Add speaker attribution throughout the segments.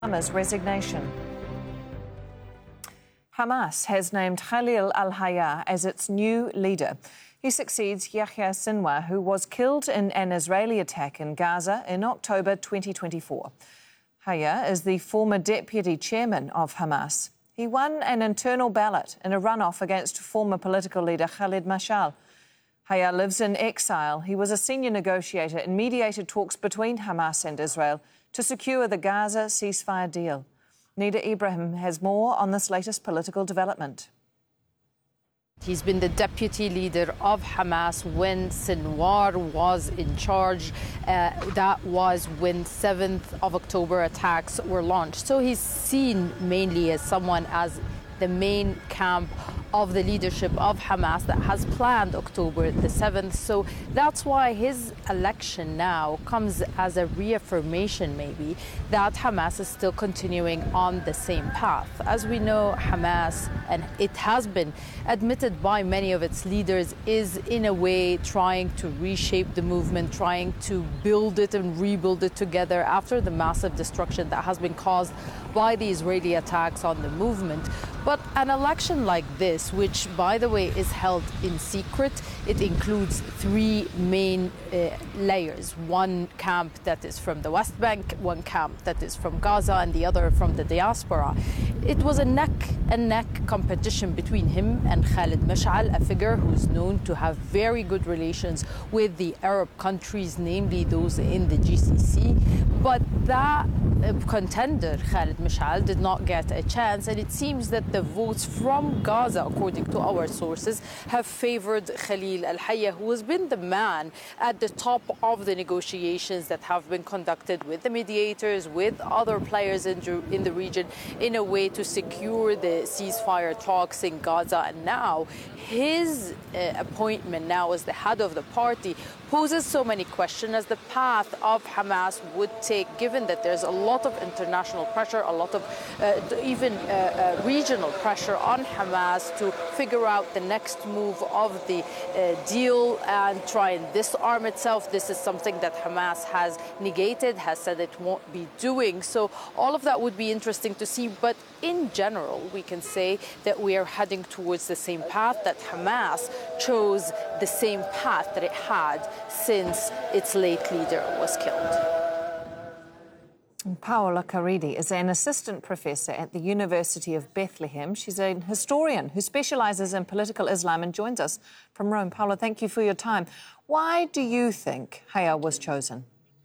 Speaker 1: Obama's resignation. Hamas has named Khalil al-Hayya as its new leader. He succeeds Yahya Sinwar, who was killed in an Israeli attack in Gaza in October 2024. Hayya is the former deputy chairman of Hamas. He won an internal ballot in a runoff against former political leader Khalid Mashal. Hayya lives in exile. He was a senior negotiator and mediated talks between Hamas and Israel to secure the Gaza ceasefire deal. Nida Ibrahim has more on this latest political development.
Speaker 2: He's been the deputy leader of Hamas when Sinwar was in charge. That was when 7th of October attacks were launched. So he's seen mainly as someone as the main camp of the leadership of Hamas that has planned October the 7th. So that's why his election now comes as a reaffirmation, maybe, that Hamas is still continuing on the same path. As we know, Hamas, and it has been admitted by many of its leaders, is in a way trying to reshape the movement, trying to build it and rebuild it together after the massive destruction that has been caused by the Israeli attacks on the movement. But an election like this, which, by the way, is held in secret, it includes three main layers. One camp that is from the West Bank, one camp that is from Gaza, and the other from the diaspora. It was a neck-and-neck competition between him and Khalid Mashal, a figure who's known to have very good relations with the Arab countries, namely those in the GCC. But that contender, Khalid Mashal, did not get a chance, and it seems that the votes from Gaza, according to our sources, have favored Khalil al-Hayya, who has been the man at the top of the negotiations that have been conducted with the mediators, with other players in the region, in a way to secure the ceasefire talks in Gaza. And now his appointment now as the head of the party poses so many questions as the path of Hamas would take, given that there's a lot of international pressure, a lot of even regional pressure on Hamas to figure out the next move of the deal and try and disarm itself. This is something that Hamas has negated, has said it won't be doing. So all of that would be interesting to see. But in general, we can say that we are heading towards the same path, that Hamas chose the same path that it had since its late leader was killed.
Speaker 1: Paola Caridi is an assistant professor at the University of Bethlehem. She's a historian who specialises in political Islam and joins us from Rome. Paola, thank you for your time. Why do you think Hayya was chosen?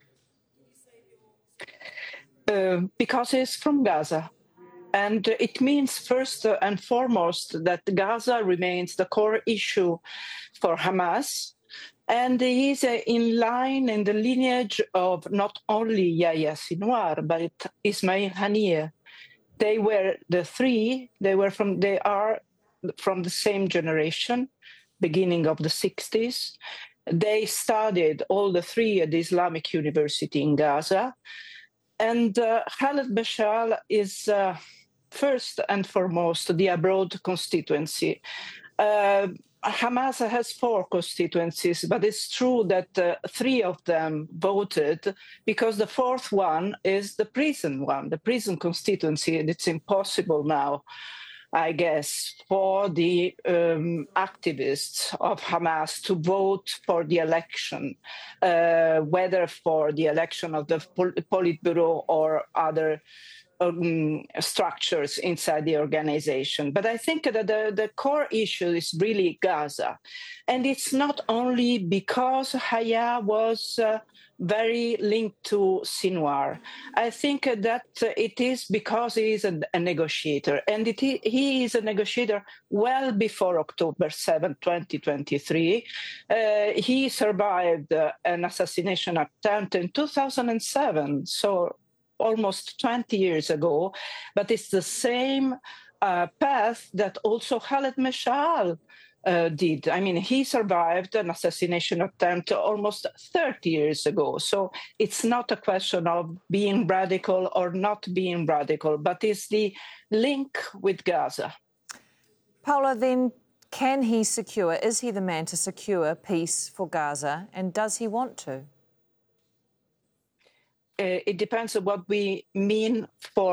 Speaker 3: Because he's from Gaza. And it means first and foremost that Gaza remains the core issue for Hamas. And he is in line in the lineage of not only Yahya Sinwar, but Ismail Haniyeh. They were the three, they are from the same generation, beginning of the 60s. They studied, all the three, at the Islamic University in Gaza. And Khalid Mashal is first and foremost the abroad constituency. Hamas has 4 constituencies, but it's true that 3 of them voted because the 4th one is the prison constituency, and it's impossible now, I guess, for the activists of Hamas to vote for the election, whether for the election of the Politburo or other structures inside the organization. But I think that the core issue is really Gaza. And it's not only because Hayya was very linked to Sinwar. I think that it is because he is a negotiator. And he is a negotiator well before October 7, 2023. He survived an assassination attempt in 2007. So almost 20 years ago, but it's the same path that also Khalid Mashal did. I mean, he survived an assassination attempt almost 30 years ago. So it's not a question of being radical or not being radical, but it's the link with Gaza.
Speaker 1: Paola, then, is he the man to secure peace for Gaza, and does he want to?
Speaker 3: It depends on what we mean for